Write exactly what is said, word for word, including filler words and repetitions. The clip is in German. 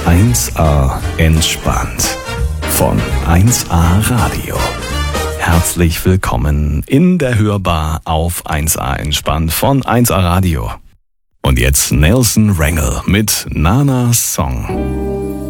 eins A entspannt von eins A Radio. Herzlich willkommen in der Hörbar auf eins A entspannt von eins A Radio. Und jetzt Nelson Rangel mit Nanas Song.